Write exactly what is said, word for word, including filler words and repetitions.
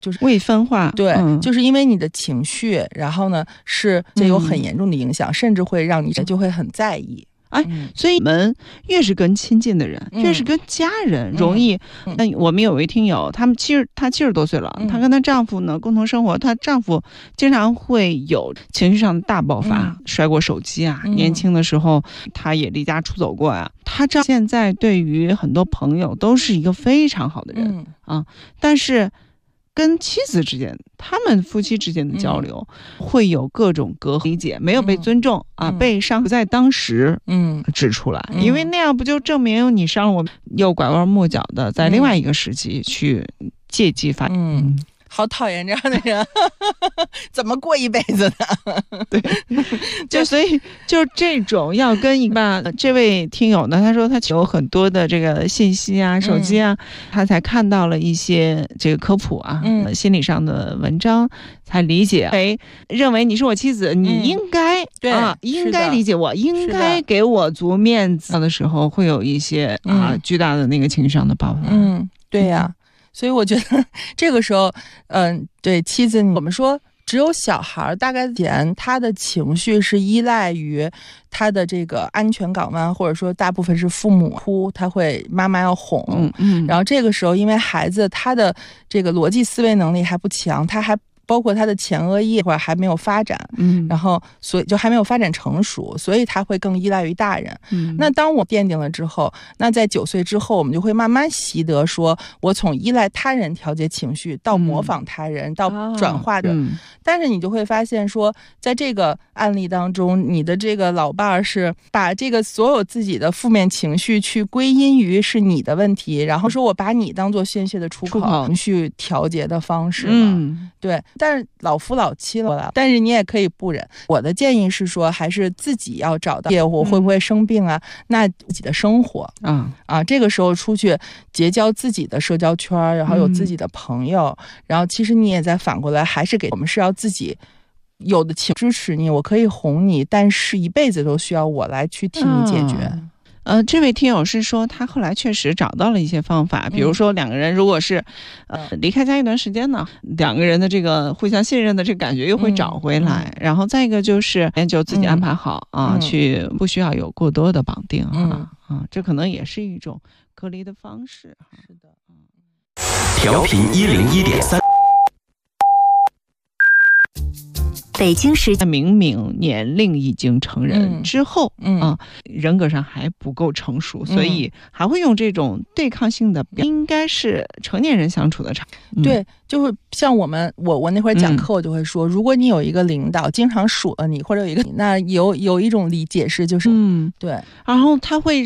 就是未分化， 对、 嗯、 就是因为你的情绪，然后呢是这有很严重的影响、嗯、甚至会让你就会很在意。 哎，所以我们越是跟亲近的人、嗯、越是跟家人容易、嗯嗯、我们有位听友，他们七十她七十多岁了、嗯、她跟她丈夫呢共同生活，她丈夫经常会有情绪上的大爆发、嗯、摔过手机啊、嗯、年轻的时候她也离家出走过啊。她丈夫现在对于很多朋友都是一个非常好的人、嗯、啊，但是跟妻子之间，他们夫妻之间的交流、嗯、会有各种隔阂理解，没有被尊重、嗯、啊，被伤在当时嗯指出来、嗯、因为那样不就证明你伤了我，又拐弯抹角的在另外一个时期去借机发嗯。嗯好讨厌这样的人怎么过一辈子呢？ 对，就所以就这种要跟一般这位听友呢，他说他有很多的这个信息啊、手机啊、嗯、他才看到了一些这个科普啊、嗯、心理上的文章，才理解为认为你是我妻子，你应该、嗯、 对啊，应该理解我，应该给我足面子的时候，会有一些啊、嗯、巨大的那个情绪上的爆发。 嗯，对呀、啊。所以我觉得这个时候，嗯、呃，对妻子，我们说只有小孩大概前他的情绪是依赖于他的这个安全港湾，或者说大部分是父母哭，他会妈妈要哄， 嗯嗯， 然后这个时候因为孩子他的这个逻辑思维能力还不强，他还包括他的前额叶或者还没有发展，嗯，然后所以就还没有发展成熟，所以他会更依赖于大人。嗯，那当我奠定了之后，那在九岁之后，我们就会慢慢习得说，我从依赖他人调节情绪到模仿他人，嗯、到转化的、嗯。但是你就会发现说，在这个案例当中，你的这个老伴儿是把这个所有自己的负面情绪去归因于是你的问题，然后说我把你当做宣泄的出口，情绪调节的方式嘛，嗯，对。但是老夫老妻了，但是你也可以不忍。我的建议是说，还是自己要找到业务，会不会生病啊？嗯、那自己的生活，嗯啊，这个时候出去结交自己的社交圈，然后有自己的朋友，嗯、然后其实你也在反过来，还是给我们是要自己有的情支持你，我可以哄你，但是一辈子都需要我来去替你解决。嗯呃，这位听友是说他后来确实找到了一些方法，比如说两个人如果是、嗯、呃离开家一段时间呢，两个人的这个互相信任的这个感觉又会找回来、嗯、然后再一个就是就自己安排好、嗯、啊、嗯，去不需要有过多的绑定啊、嗯、啊，这可能也是一种隔离的方式。 是的，嗯， 调频一零一点三。 北京市明明年龄已经成人之后、嗯嗯、啊，人格上还不够成熟、嗯、所以还会用这种对抗性的表、嗯、应该是成年人相处的场、 嗯、对，就是像我们我我那会儿讲课我就会说、嗯、如果你有一个领导经常数了你，或者有一个那有有一种理解是就是嗯， 对，然后他会